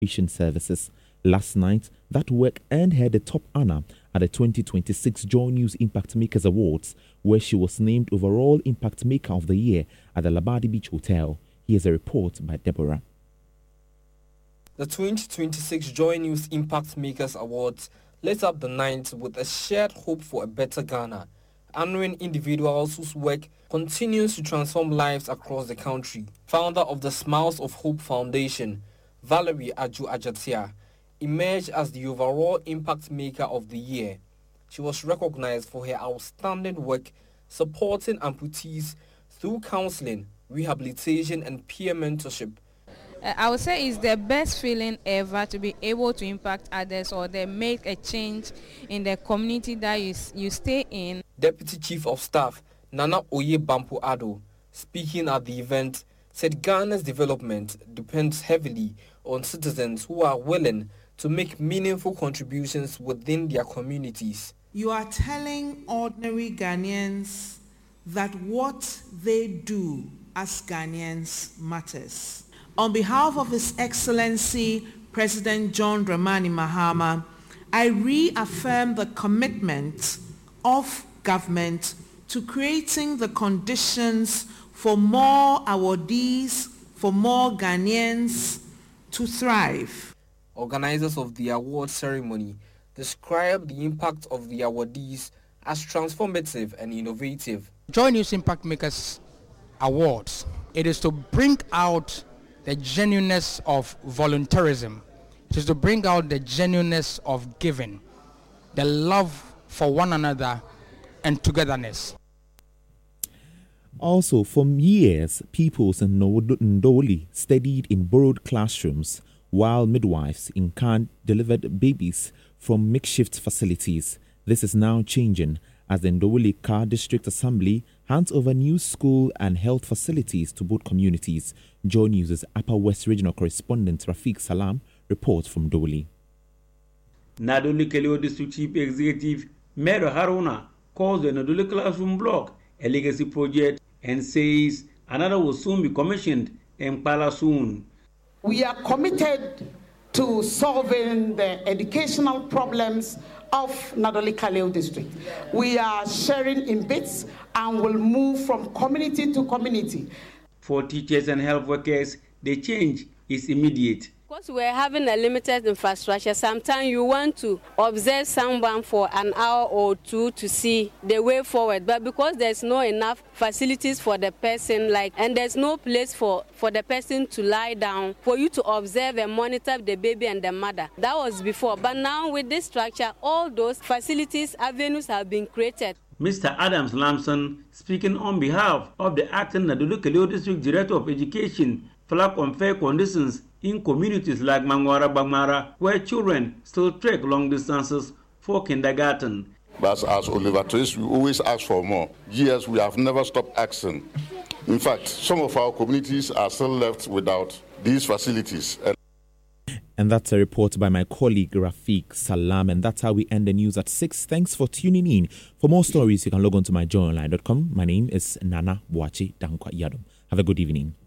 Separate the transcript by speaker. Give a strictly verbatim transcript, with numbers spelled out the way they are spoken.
Speaker 1: Patient Services. Last night, that work earned her the top honor at the twenty twenty-six Joy News Impact Makers Awards, where she was named Overall Impact Maker of the Year at the Labadi Beach Hotel. Here's a report by Deborah.
Speaker 2: The twenty twenty-six Joy News Impact Makers Awards lit up the night with a shared hope for a better Ghana, honoring individuals whose work continues to transform lives across the country. Founder of the Smiles of Hope Foundation, Valerie Aju Ajatia, emerged as the overall impact maker of the year. She was recognized for her outstanding work supporting amputees through counseling, rehabilitation and peer mentorship.
Speaker 3: I would say it's the best feeling ever to be able to impact others or they make a change in the community that you, you stay in.
Speaker 2: Deputy Chief of Staff Nana Oye Bampo Ado, speaking at the event, said Ghana's development depends heavily on citizens who are willing to make meaningful contributions within their communities.
Speaker 4: You are telling ordinary Ghanaians that what they do as Ghanaians matters. On behalf of His Excellency President John Dramani Mahama, I reaffirm the commitment of government to creating the conditions for more awardees, for more Ghanaians to thrive.
Speaker 2: Organizers of the award ceremony describe the impact of the awardees as transformative and innovative.
Speaker 5: Joy News Impact Makers Awards, it is to bring out the genuineness of volunteerism. It is to bring out the genuineness of giving, the love for one another and togetherness.
Speaker 1: Also, for years, pupils in Ndoli studied in borrowed classrooms, while midwives in Khan delivered babies from makeshift facilities. This is now changing as the Ndoli Ka District Assembly hands over new school and health facilities to both communities. Joy News' Upper West Regional Correspondent Rafiq Salam reports from Ndoli.
Speaker 6: Ndoli Keleo District Chief Executive Mero Haruna calls the Ndoli Classroom Block a legacy project and says another will soon be commissioned in Pala soon.
Speaker 7: We are committed to solving the educational problems of Ndoli Kaleo District. We are sharing in bits and will move from community to community.
Speaker 6: For teachers and health workers, the change is immediate.
Speaker 8: Because we're having a limited infrastructure, sometimes you want to observe someone for an hour or two to see the way forward. But because there's no enough facilities for the person, like, and there's no place for, for the person to lie down, for you to observe and monitor the baby and the mother. That was before. But now with this structure, all those facilities, avenues have been created.
Speaker 6: Mister Adams Lamson, speaking on behalf of the acting Ndoli Kaleo District Director of Education, flag on fair conditions in communities like Mangwara Bangmara, where children still trek long distances for kindergarten.
Speaker 9: But as Oliver Trace, we always ask for more. Years we have never stopped asking. In fact, some of our communities are still left without these facilities.
Speaker 1: And that's a report by my colleague Rafiq Salam. And that's how we end the news at six. Thanks for tuning in. For more stories, you can log on to my joy online dot com. My name is Nana Boachi Dankwa Yadom. Have a good evening.